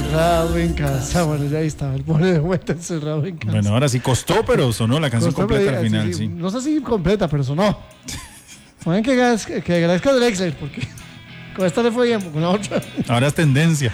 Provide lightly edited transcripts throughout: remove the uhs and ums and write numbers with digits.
Encerrado en casa. Bueno, ya ahí estaba el pobre de vuelta encerrado en casa. Bueno, ahora sí costó, pero sonó la canción completa al final, sí. No sé si completa, pero sonó. Saben que agradezca a Drexler, porque con esta le fue bien, con la otra. Ahora es tendencia.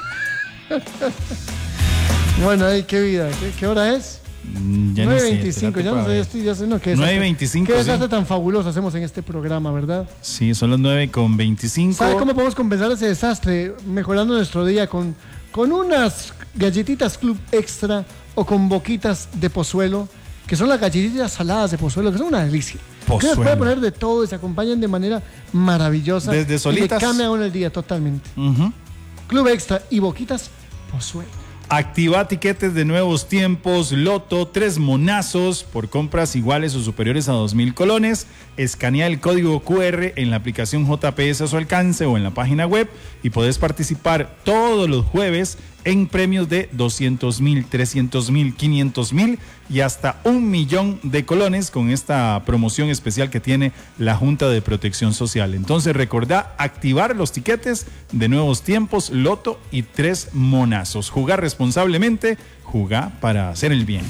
Bueno, ¿qué vida? ¿Qué hora es? Ya 9:25, ya no sé, ya sé, no, ¿qué 9:25. ¿Qué desastre tan fabuloso hacemos en este programa, verdad? Sí, son las 9:25. ¿Sabe cómo podemos compensar ese desastre? Mejorando nuestro día con unas galletitas Club Extra o con boquitas de Pozuelo, que son las galletitas saladas de Pozuelo, que son una delicia. Pozuelo. Que puede poner de todo y se acompañan de manera maravillosa. Desde solitas. Y le cambia a uno el día totalmente. Club Extra y boquitas Pozuelo. Activa tiquetes de Nuevos Tiempos, Loto, 3 monazos por compras iguales o superiores a 2,000 colones. Escanea el código QR en la aplicación JPS a su alcance o en la página web y podés participar todos los jueves en premios de 200,000, 300,000, 500,000 y hasta 1,000,000 de colones con esta promoción especial que tiene la Junta de Protección Social. Entonces recordá activar los tiquetes de Nuevos Tiempos, Loto y 3 monazos. Jugar responsablemente, jugá para hacer el bien.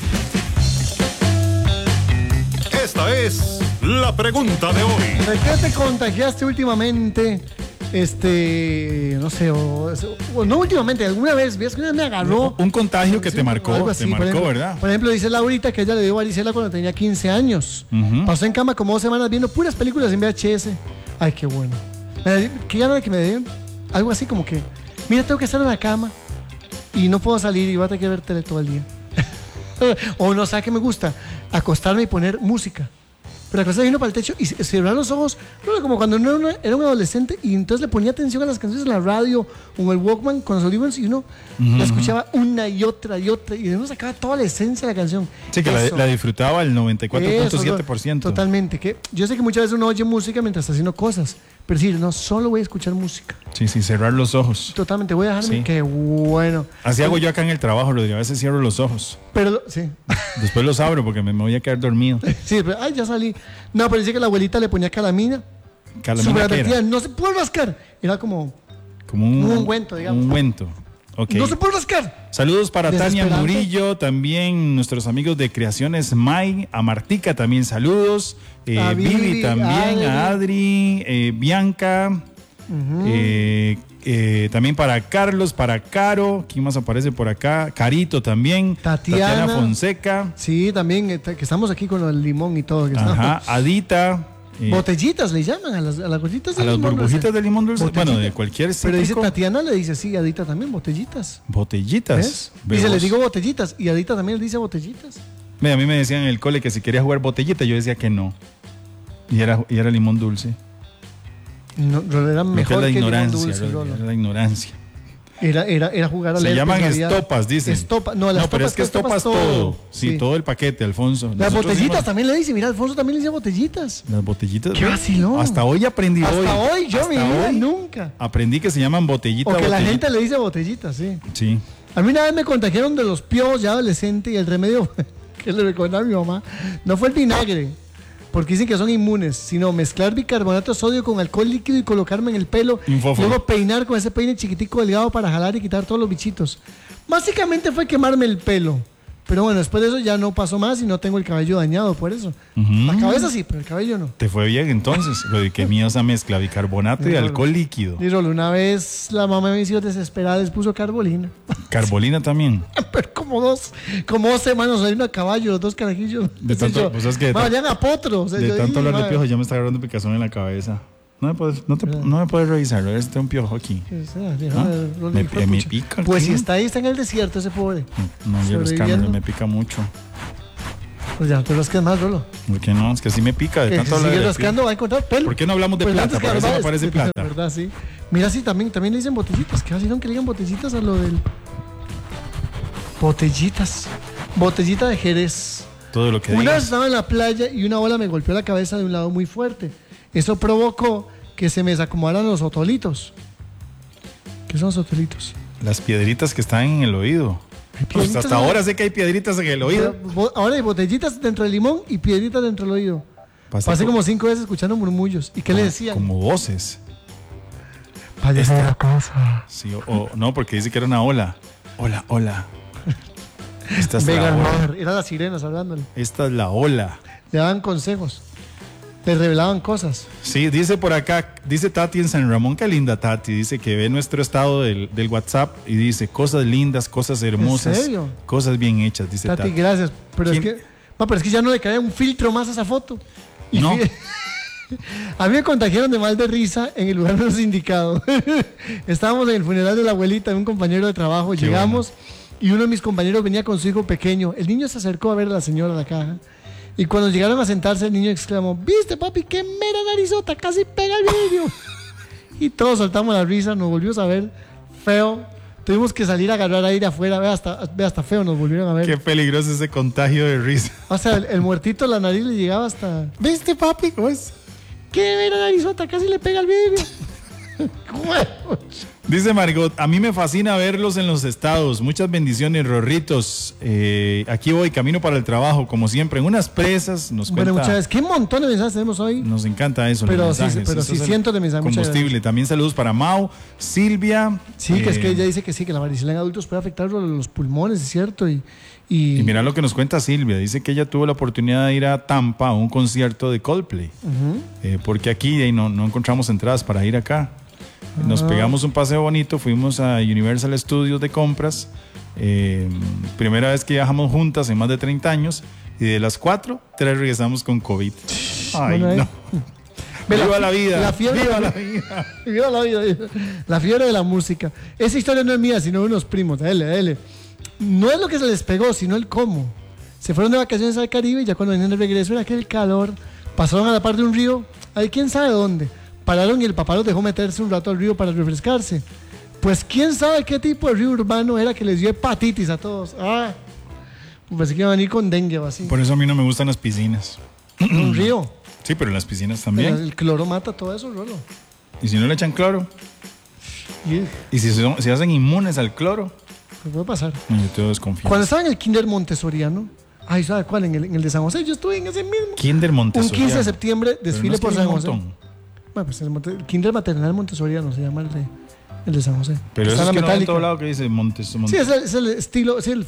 Esta es la pregunta de hoy. ¿De qué te contagiaste últimamente? No sé, o no últimamente, alguna vez me agarró. Un contagio que te marcó, así, te marcó, ejemplo, ¿verdad? Por ejemplo, dice Laurita que ella le dio varicela cuando tenía 15 años. Pasó en cama como 2 semanas viendo puras películas en VHS. Ay, qué bueno. Qué gana de que me den algo así como que, mira, tengo que estar en la cama y no puedo salir y voy a tener que ver tele todo el día. O no, ¿sabes qué me gusta? Acostarme y poner música. Pero acostarme vino para el techo y cerrar los ojos, como cuando uno era un adolescente y entonces le ponía atención a las canciones en la radio o en el Walkman con los audífonos y uno la escuchaba una y otra y uno sacaba toda la esencia de la canción. Sí, que la disfrutaba el 94.7%. Totalmente. Que yo sé que muchas veces uno oye música mientras está haciendo cosas, pero sí, no, solo voy a escuchar música. Sí, cerrar los ojos. Totalmente, voy a dejarme, qué bueno. Así hago yo acá en el trabajo, Rodrigo, a veces cierro los ojos. Pero, sí. Después los abro porque me voy a quedar dormido. Sí, pero, ya salí. No, pero dice que la abuelita le ponía calamina. ¿Calamina qué era? No se puede rascar. Era como un ungüento, digamos. Un ungüento. Okay. No se puede rascar. Saludos para Tania Murillo, también nuestros amigos de Creaciones May, a Martica también saludos, a Vivi también, a Adri, Bianca, también para Carlos, para Caro, ¿quién más aparece por acá? Carito también, Tatiana Fonseca. Sí, también, que estamos aquí con el limón y todo. Ajá, Adita. Botellitas le llaman a las gotitas de limón dulce. A las burbujitas de limón dulce. Botellita. Bueno, de cualquier cítrico. Pero dice Tatiana, le dice sí, Adita también, botellitas. ¿Botellitas? Dice, les digo botellitas. Y Adita también le dice botellitas. A mí me decían en el cole que si quería jugar botellita, yo decía que no. Y era limón dulce. No, era mejor que limón dulce. Era la ignorancia. Era jugar a Se llaman estopas, dicen. No, pero es que estopas todo. Sí, todo el paquete, Alfonso. Las botellitas también le dice. Mira, Alfonso también le dice botellitas. Las botellitas. ¿Qué vacilón? Hasta hoy aprendí. Hasta hoy, yo mi vida nunca. Aprendí que se llaman botellitas. O que la gente le dice botellitas, sí. Sí. A mí una vez me contagiaron de los piojos ya adolescente y el remedio que le recomendaba a mi mamá no fue el vinagre, porque dicen que son inmunes, sino mezclar bicarbonato de sodio con alcohol líquido y colocarme en el pelo. Luego peinar con ese peine chiquitico delgado para jalar y quitar todos los bichitos. Básicamente fue quemarme el pelo. Pero bueno, después de eso ya no pasó más y no tengo el cabello dañado por eso. La cabeza sí, pero el cabello no. ¿Te fue bien entonces? ¿Qué mía esa mezcla? Bicarbonato y alcohol líquido. Y Rolo, una vez la mamá me hizo desesperada, les puso carbolina. ¿Carbolina también? Pero como dos semanas salieron a caballo, los dos carajillos. De tanto, pues es que vayan a potro. O sea, de tanto hablar de piojo ya me está agarrando picazón en la cabeza. No me puedes revisar, tengo un piojo aquí. Me pica. Pues si está ahí, está en el desierto ese pobre. No, yo los cámaras me pica mucho. Pues ya, te rascas más, Rolo. ¿Por qué no? Es que así me pica de tanto hablar de sigue rascando, va a encontrar pelo. ¿Por qué no hablamos de plata? Por eso me parece plata. ¿Verdad? Sí. Mira, sí, también le dicen botellitas. ¿Qué hacen que le digan botellitas a lo del...? Botellitas. Botellita de Jerez. Todo lo que Una vez estaba en la playa y una ola me golpeó la cabeza de un lado muy fuerte. Eso provocó que se me desacomodaran los otolitos. ¿Qué son los otolitos? Las piedritas que están en el oído. Pues hasta ahora sé que hay piedritas en el oído. Ahora hay botellitas dentro del limón y piedritas dentro del oído. Pasé como 5 veces escuchando murmullos. ¿Y qué le decían? Como voces. Vaya a la casa. Sí, no, porque dice que era una ola. Hola, hola. Esta es Vega la ola. Mar, eran las sirenas hablándole. Esta es la ola. Le daban consejos. Le revelaban cosas. Sí, dice por acá, dice Tati en San Ramón, qué linda Tati, dice que ve nuestro estado del WhatsApp y dice cosas lindas, cosas hermosas, ¿En serio? cosas bien hechas, dice Tati, Tati. gracias. Pero es ¿Quién? que, pero es que ya no le cae un filtro más a esa foto. Y No. a mí me contagiaron de mal de risa en el lugar menos indicado. Estábamos en el funeral de la abuelita de un compañero de trabajo. Qué Llegamos y uno de mis compañeros venía con su hijo pequeño. El niño se acercó a ver a la señora de la caja. Y cuando llegaron a sentarse, el niño exclamó: ¿viste, papi? ¡Qué mera narizota! Casi pega el vidrio. Y todos soltamos la risa, nos volvimos a ver feo. Tuvimos que salir a agarrar aire afuera. Ve, hasta feo nos volvieron a ver. Qué peligroso ese contagio de risa. O sea, el muertito, la nariz le llegaba hasta... ¿Viste, papi? ¿Cómo es? ¡Qué mera narizota! Casi le pega el vidrio. Dice Margot, a mí me fascina verlos en los estados. Muchas bendiciones, Rorritos. Aquí voy, camino para el trabajo, como siempre, en unas presas. Nos Bueno, cuenta, muchas gracias. ¿Qué montón de mensajes tenemos hoy? nos encanta eso. Pero los sí, mensajes. pero Eso sí, es el cientos de mensajes. Muchas combustible. También saludos para Mau, Silvia. Sí, que es que ella dice que sí, que la varicela en adultos puede afectar los pulmones, es cierto. Y mira lo que nos cuenta Silvia. Dice que ella tuvo la oportunidad de ir a Tampa a un concierto de Coldplay. Porque aquí no encontramos entradas para ir acá. Nos pegamos un paseo bonito, fuimos a Universal Studios de compras. Primera vez que viajamos juntas en más de 30 años. Y de las 4, 3 regresamos con COVID. Ay, Bueno, no. Viva la vida. La fiebre, Viva la vida. Viva la vida. La fiebre de la música. Esa historia no es mía, sino de unos primos. Dale. No es lo que se les pegó, sino el cómo. Se fueron de vacaciones al Caribe y ya cuando venían de regreso era aquel calor. Pasaron a la par de un río, ahí quién sabe dónde. Pararon y el papá los dejó meterse un rato al río para refrescarse. Pues quién sabe qué tipo de río urbano era que les dio hepatitis a todos. Pues que iban a ir con dengue o así. Por eso a mí no me gustan las piscinas. Un río. Sí, pero en las piscinas Pero también. el cloro mata todo eso, Rolo. Y si no le echan cloro. Y si hacen inmunes al cloro. ¿Qué puede pasar? No, yo tengo desconfianza. Cuando estaba en el kinder montessoriano, ¿sabe cuál? En el de San José, yo estuve en ese mismo. Kinder Montessori. Un 15 de septiembre, desfile por San José. Montón. Bueno, pues el kinder maternal montessoriano se llama el de San José. Pero Está eso es en que la no en Metálica. todo lado que dice Montessori. Sí, es el estilo, sí,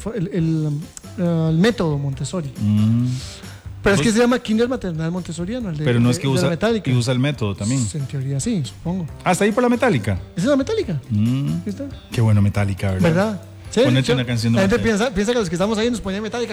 el método Montessori. Pero es que se llama kinder maternal montessoriano. Pero no es que el de la usa, Metálica. y usa el método también. En teoría sí, supongo. Ah, está ahí por la Metálica. ¿Esa es la Metálica? ¿Sí está? Qué bueno Metálica, ¿verdad? ¿Verdad? Sí, Ponete una canción de la gente Metallica. piensa que los que estamos ahí nos ponían Metálica.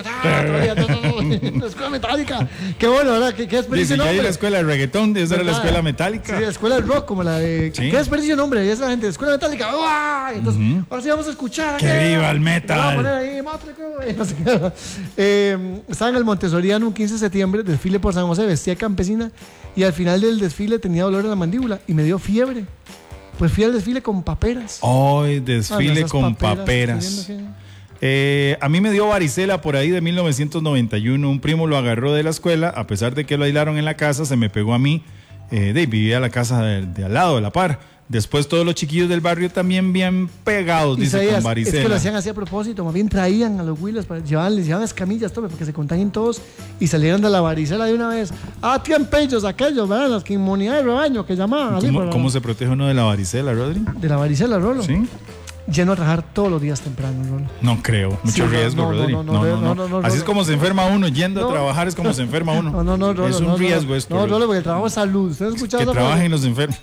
La escuela Metálica. Qué bueno, ¿verdad? ¿Qué Dice desperdicio que hay nombre? la escuela de reggaetón, esa era la ¿Verdad? escuela Metálica. Sí, la escuela de rock, como la de... Sí. ¿Qué desperdicio nombre? Y esa la gente, escuela Metálica. ¡Uah! Entonces, ahora sí vamos a escuchar. ¡Que viva el metal! Vamos a poner ahí, Mótrico, y no sé qué. Estaba en el Montessoriano un 15 de septiembre, desfile por San José, vestía campesina y al final del desfile tenía dolor en la mandíbula y me dio fiebre. Pues fui al desfile con paperas. Hoy desfile Esas con estoy paperas. viendo que- A mí me dio varicela por ahí de 1991. Un primo lo agarró de la escuela. A pesar de que lo aislaron en la casa, se me pegó a mí. Vivía a la casa de al lado, de la par. Después todos los chiquillos del barrio también bien pegados, dice, Isaías, con es varicela. que lo hacían así a propósito, más bien traían a los huilas, les llevaban escamillas, todo, para que se contagien todos y salieran de la varicela de una vez. Tiempellos aquellos, ¿verdad? Las que inmunidad de rebaño que llamaban. así, ¿Cómo se protege uno de la varicela, Rodri? De la varicela, Rolo. ¿Sí? Lleno a trabajar todos los días temprano, Rolo. No creo. Mucho Sí, riesgo, no, Rodri. no, Así es como se enferma uno. Yendo No. a trabajar es como se enferma uno. No, Rolo. Es un riesgo esto. No, Rodri. Rolo, porque el trabajo es salud. ¿Ustedes escucharon Que esa frase? trabajen los enfermos.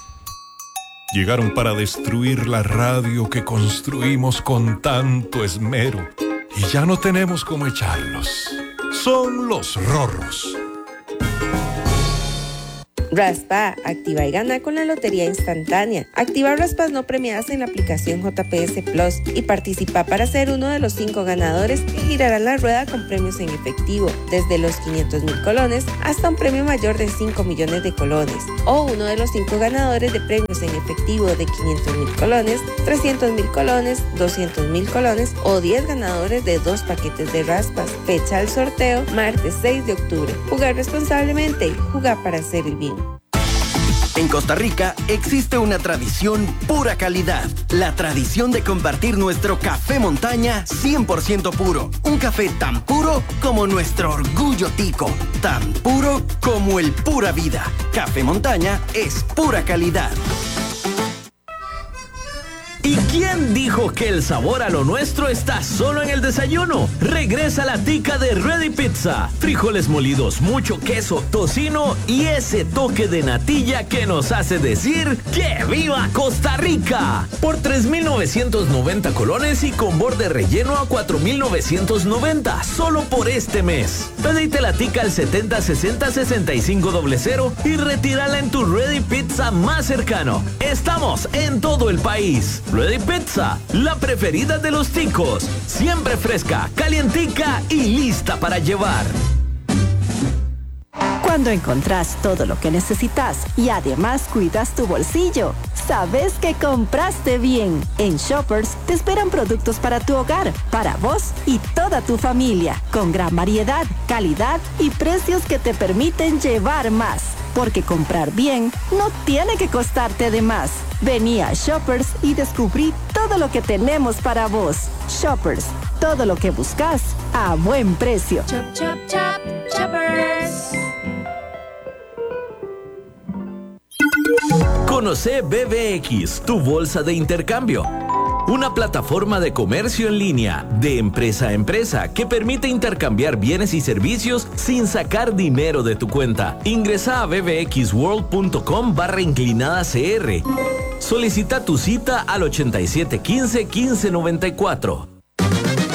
Llegaron para destruir la radio que construimos con tanto esmero. Y ya no tenemos cómo echarlos. Son los Rorros. Raspa, activa y gana con la Lotería Instantánea. Activa raspas no premiadas en la aplicación JPS Plus y participa para ser uno de los 5 ganadores que girarán la rueda con premios en efectivo, desde los 500,000 colones hasta un premio mayor de 5 millones de colones. O uno de los 5 ganadores de premios en efectivo de 500,000 colones, 300,000 colones, 200,000 colones o 10 ganadores de 2 paquetes de raspas. Fecha del sorteo, martes 6 de octubre. Jugar responsablemente, jugar para hacer el bien. En Costa Rica existe una tradición pura calidad. La tradición de compartir nuestro café montaña 100% puro. Un café tan puro como nuestro orgullo tico. Tan puro como el pura vida. Café montaña es pura calidad. ¿Y quién dijo que el sabor a lo nuestro está solo en el desayuno? Regresa la tica de Ready Pizza. Frijoles molidos, mucho queso, tocino y ese toque de natilla que nos hace decir ¡que viva Costa Rica! Por 3,990 colones y con borde relleno a 4,990, solo por este mes. Pedite la tica al 7060-6500 y retírala en tu Ready Pizza más cercano. Estamos en todo el país. Ready Pizza, la preferida de los ticos. Siempre fresca, calientica y lista para llevar. Cuando encontrás todo lo que necesitas y además cuidas tu bolsillo, sabes que compraste bien. En Shoppers te esperan productos para tu hogar, para vos y toda tu familia, con gran variedad, calidad y precios que te permiten llevar más. Porque comprar bien no tiene que costarte de más. Vení a Shoppers y descubrí todo lo que tenemos para vos. Shoppers, todo lo que buscas a buen precio. Chop, chop, chop, Shoppers. Conoce BBX, tu bolsa de intercambio. Una plataforma de comercio en línea, de empresa a empresa, que permite intercambiar bienes y servicios sin sacar dinero de tu cuenta. Ingresa a bbxworld.com/CR. Solicita tu cita al 8715-1594.